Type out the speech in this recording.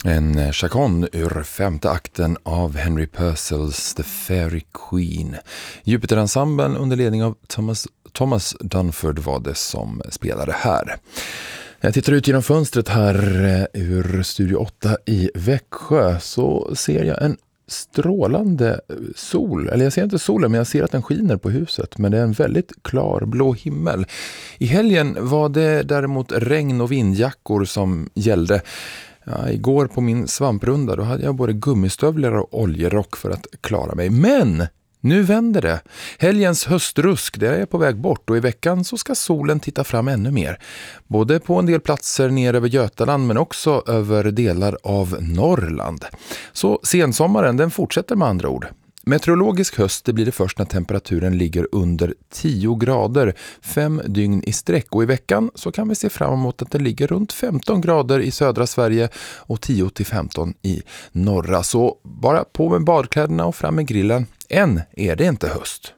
En chacon ur femte akten av Henry Purcells The Fairy Queen. Jupiterensemblen under ledning av Thomas Dunford var det som spelade här. Jag tittar ut genom fönstret här ur Studio 8 i Växjö, så ser jag en strålande sol. Eller jag ser inte solen, men jag ser att den skiner på huset. Men det är en väldigt klar blå himmel. I helgen var det däremot regn och vindjackor som gällde. Ja, igår på min svamprunda då hade jag både gummistövlar och oljerock för att klara mig. Men nu vänder det. Helgens höstrusk, det är på väg bort, och i veckan så ska solen titta fram ännu mer. Både på en del platser ner över Götaland men också över delar av Norrland. Så sensommaren, den fortsätter med andra ord. Meteorologisk höst, det blir det först när temperaturen ligger under 10 grader 5 dygn i sträck, och i veckan så kan vi se fram emot att det ligger runt 15 grader i södra Sverige och 10-15 i norra. Så bara på med badkläderna och fram med grillen. Än är det inte höst.